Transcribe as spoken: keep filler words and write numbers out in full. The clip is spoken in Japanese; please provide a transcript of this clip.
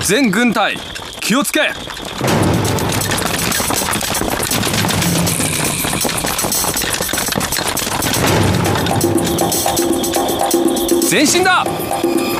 全軍隊気をつけ。前進だ。